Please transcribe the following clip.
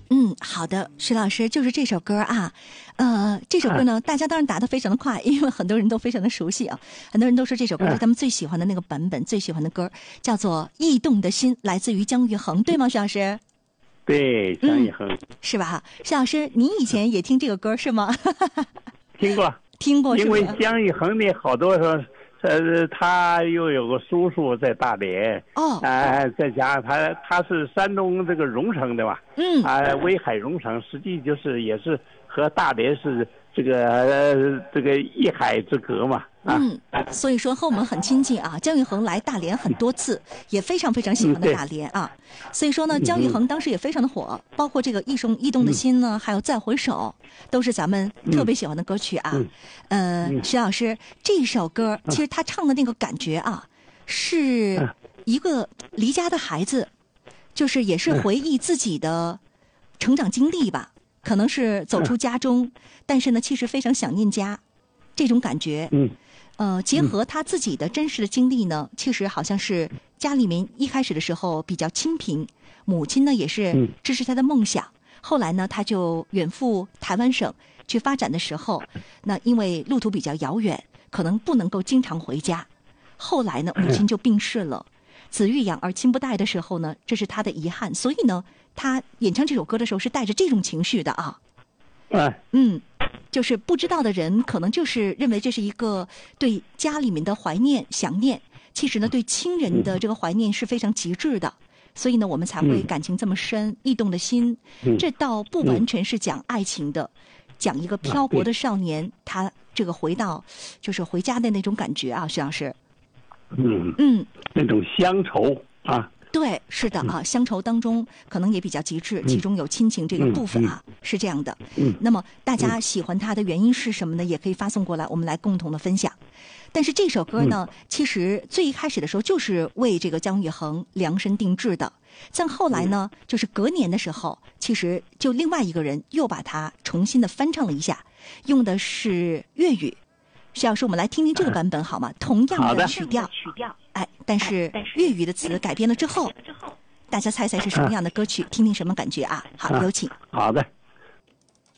好的，徐老师，就是这首歌啊，这首歌呢，大家当然答得非常的快，因为很多人都非常的熟悉啊，很多人都说这首歌是他们最喜欢的那个版本，最喜欢的歌叫做《驿动的心》，来自于姜育恒，对吗，徐老师？ 对，姜育恒， 是吧？徐老师，您以前也听这个歌是吗？ 听过， 是吧？ 因为姜育恒的好多说。他又有个叔叔在大连再加上他是山东这个荣成的嘛，威海荣成，实际就是也是和大连是这个一海之隔嘛， 所以说和我们很亲近啊。姜育恒来大连很多次，也非常非常喜欢的大连啊。所以说呢，姜育恒当时也非常的火，包括这个驿动的心呢，还有再回首，都是咱们特别喜欢的歌曲啊。徐老师，这首歌其实他唱的那个感觉啊，是一个离家的孩子，就是也是回忆自己的成长经历吧。可能是走出家中，但是呢，其实非常想念家，这种感觉。结合他自己的真实的经历呢，其实好像是家里面一开始的时候比较清贫，母亲呢也是支持他的梦想。后来呢，他就远赴台湾省去发展的时候，那因为路途比较遥远，可能不能够经常回家。后来呢，母亲就病逝了。子欲养而亲不待的时候呢，这是他的遗憾。所以呢，他演唱这首歌的时候是带着这种情绪的啊。就是不知道的人可能就是认为这是一个对家里面的怀念想念，其实呢对亲人的这个怀念是非常极致的，所以呢我们才会感情这么深，驿动的心。这倒不完全是讲爱情的，讲一个漂泊的少年，他这个回到就是回家的那种感觉啊，徐老师。 那种乡愁啊。 对，是的啊，乡愁当中可能也比较极致，其中有亲情这个部分啊，是这样的。那么大家喜欢它的原因是什么呢？也可以发送过来，我们来共同的分享。但是这首歌呢，其实最一开始的时候就是为这个姜育恒量身定制的，但后来呢，就是隔年的时候，其实就另外一个人又把它重新的翻唱了一下，用的是粤语。徐老师，我们来听听这个版本好吗？同样的曲调，但是粤语的词改编了之后，大家猜猜是什么样的歌曲？听听什么感觉啊？好，有请。 好的。